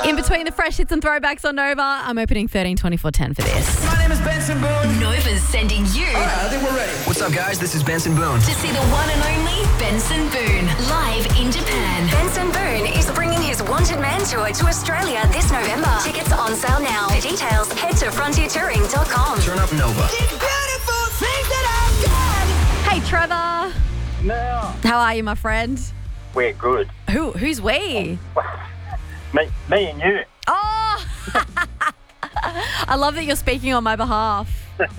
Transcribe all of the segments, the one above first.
In between the fresh hits and throwbacks on Nova, I'm opening 13-24-10 for this. My name is Benson Boone. Nova's sending you I think we're ready. What's up, guys? This is Benson Boone. to see the one and only Benson Boone live in Japan. Benson Boone is bringing his Wanted Man tour to Australia this November. Tickets are on sale now. For details, head to frontiertouring.com. Turn up Nova. Beautiful things that I've got. Hey, Trevor. No, How are you, my friend? we're good. Who's we? Me and you. Oh! I love that you're speaking on my behalf.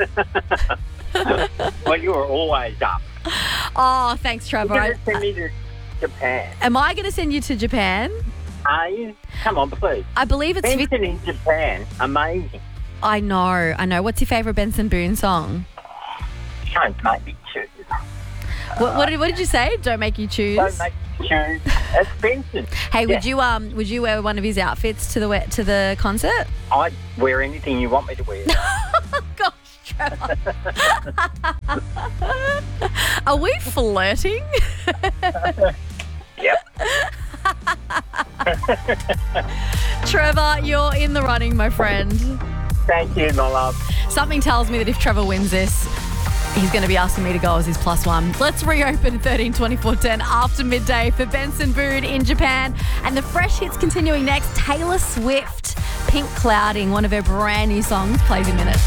Well, you were always up. Oh, thanks, Trevor. You're going to send me to Japan. Am I going to send you to Japan? Are you? Come on, please. I believe it's... Benson in Japan. Amazing. I know. What's your favourite Benson Boone song? Don't make me choose. What did you say? Don't make you choose. Don't make me choose. It's Benson. Hey, Yeah. would you wear one of his outfits to the concert? I'd wear anything you want me to wear. Gosh, Trevor. Are we flirting? Yep. Trevor, you're in the running, my friend. Thank you, my love. Something tells me that if Trevor wins this, he's going to be asking me to go as his +1. Let's reopen 13-24-10 after midday for Benson Boone in Japan. And the fresh hits continuing next. Taylor Swift, Pink Clouding, one of her brand new songs, plays in minutes.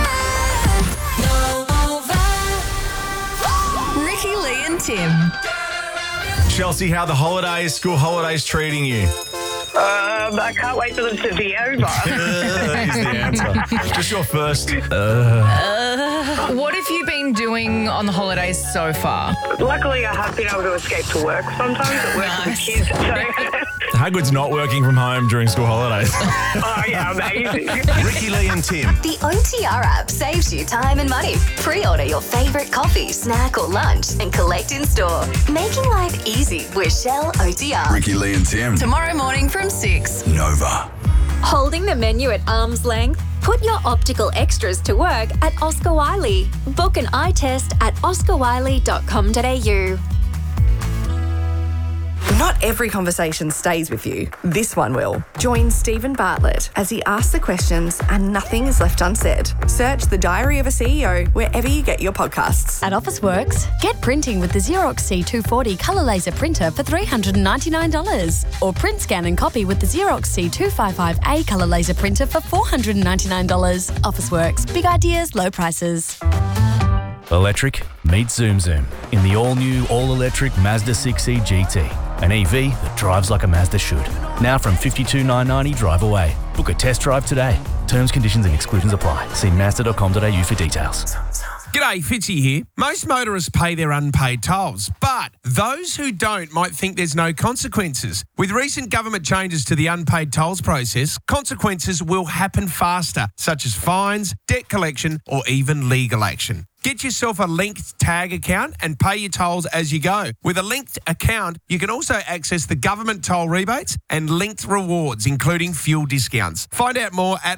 Ricky, Lee and Tim. Chelsea, how the school holidays treating you? I can't wait for them to be over. Is the answer. Just your first. What have you been doing on the holidays so far? Luckily, I have been able to escape to work sometimes at work with the kids. So, How good's not working from home during school holidays? oh yeah, amazing. Ricky, Lee and Tim. The OTR app saves you time and money. Pre-order your favourite coffee, snack or lunch and collect in store. Making life easy with Shell OTR. Ricky, Lee and Tim. Tomorrow morning from 6. Nova. Holding the menu at arm's length? Put your optical extras to work at Oscar Wiley. Book an eye test at oscarwiley.com.au. Not every conversation stays with you. This one will. Join Stephen Bartlett as he asks the questions and nothing is left unsaid. Search The Diary of a CEO wherever you get your podcasts. At Officeworks, get printing with the Xerox C240 colour laser printer for $399. Or print, scan and copy with the Xerox C255A colour laser printer for $499. Officeworks, big ideas, low prices. Electric meets Zoom Zoom in the all-new, all-electric Mazda 6e GT. An EV that drives like a Mazda should. Now from $52,990 drive away. Book a test drive today. Terms, conditions and exclusions apply. See Mazda.com.au for details. G'day, Fitzy here. Most motorists pay their unpaid tolls, but those who don't might think there's no consequences. With recent government changes to the unpaid tolls process, consequences will happen faster, such as fines, debt collection, or even legal action. Get yourself a linked tag account and pay your tolls as you go. With a linked account, you can also access the government toll rebates and linked rewards, including fuel discounts. Find out more at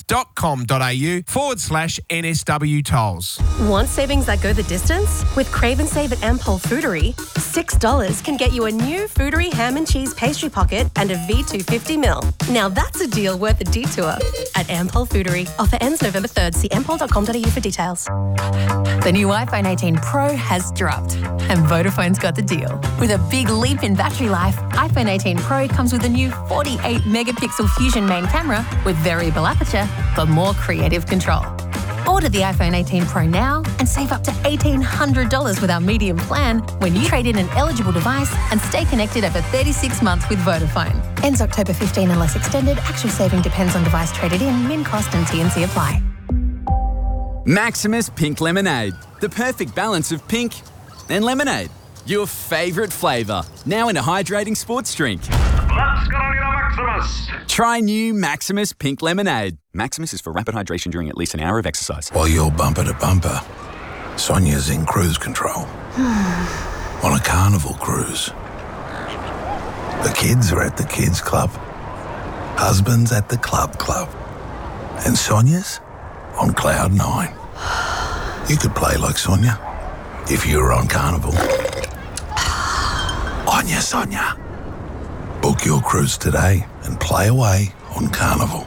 linked.com.au/NSW tolls. Want savings that go the distance? With Crave and Save at Ampol Foodery, $6 can get you a new Foodery ham and cheese pastry pocket and a V250ml. Now that's a deal worth a detour at Ampol Foodery. Offer ends November 3rd. See ampol.com.au for details. The new iPhone 18 Pro has dropped, and Vodafone's got the deal. With a big leap in battery life, iPhone 18 Pro comes with a new 48-megapixel Fusion main camera with variable aperture for more creative control. Order the iPhone 18 Pro now and save up to $1,800 with our medium plan when you trade in an eligible device and stay connected over 36 months with Vodafone. Ends October 15 unless extended. Actual saving depends on device traded in, min cost and T&C apply. Maximus Pink Lemonade. The perfect balance of pink and lemonade. Your favourite flavour. Now in a hydrating sports drink. Let's get on to Maximus. Try new Maximus Pink Lemonade. Maximus is for rapid hydration during at least an hour of exercise. While you're bumper to bumper, Sonia's in cruise control. On a carnival cruise. The kids are at the kids club. Husband's at the club. And Sonia's on cloud 9. You could play like Sonia if you were on Carnival. On ya, Sonia. Book your cruise today and play away on Carnival.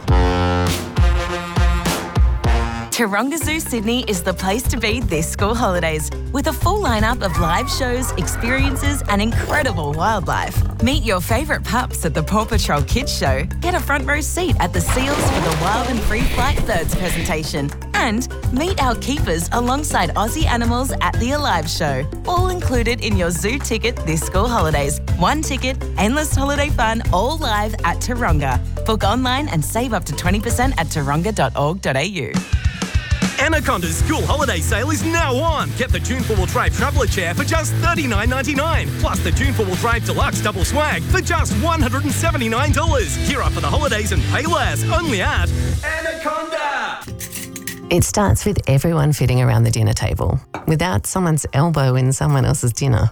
Taronga Zoo Sydney is the place to be this school holidays, with a full lineup of live shows, experiences and incredible wildlife. Meet your favourite pups at the Paw Patrol Kids Show, get a front row seat at the Seals for the Wild and Free Flight Birds presentation, and meet our keepers alongside Aussie animals at the Alive Show. All included in your zoo ticket this school holidays. One ticket, endless holiday fun, all live at Taronga. Book online and save up to 20% at taronga.org.au. Anaconda's school holiday sale is now on. Get the June 4-wheel drive traveller chair for just $39.99. Plus the June 4-wheel drive deluxe double swag for just $179. Gear up for the holidays and pay less. Only at Anaconda. It starts with everyone fitting around the dinner table without someone's elbow in someone else's dinner.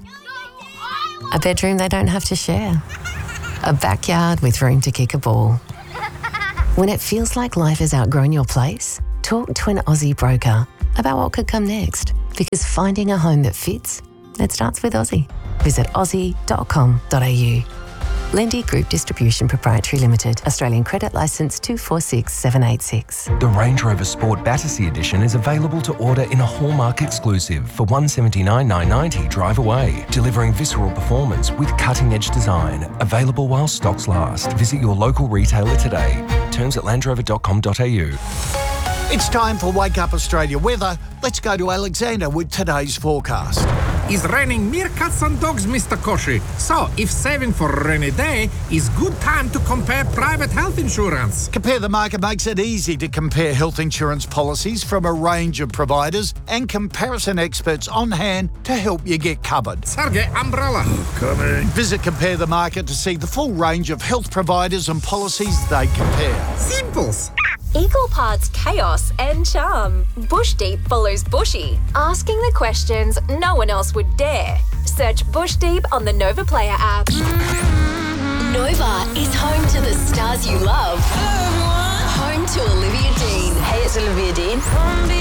A bedroom they don't have to share. A backyard with room to kick a ball. When it feels like life has outgrown your place, talk to an Aussie broker about what could come next, because finding a home that fits, it starts with Aussie. Visit aussie.com.au. Lendy Group Distribution Proprietary Limited, Australian Credit Licence 246786. The Range Rover Sport Battersea Edition is available to order in a Hallmark exclusive for $179,990 drive away, delivering visceral performance with cutting-edge design. Available while stocks last. Visit your local retailer today. Terms at landrover.com.au. It's time for Wake Up Australia weather. Let's go to Alexander with today's forecast. It's raining meerkats and dogs, Mr. Koshi. So, if saving for a rainy day, is good time to compare private health insurance. Compare the Market makes it easy to compare health insurance policies from a range of providers and comparison experts on hand to help you get covered. Sergey, umbrella. Coming. Visit Compare the Market to see the full range of health providers and policies they compare. Simples. Equal parts chaos and charm. Bush Deep follows Bushy, asking the questions no one else would dare. Search Bush Deep on the Nova Player app. Nova is home to the stars you love. Home to Olivia Dean. Hey, it's Olivia Dean.